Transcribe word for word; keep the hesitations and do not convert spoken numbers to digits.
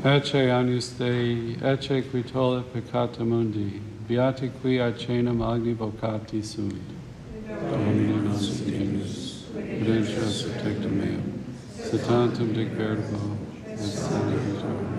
Ecce agnus Dei, ecce qui tollit peccata mundi, beati qui acenam agni vocati sunt. Domine nos dignus, credentius et tectum meum, se tantum dic verbo, et salvator.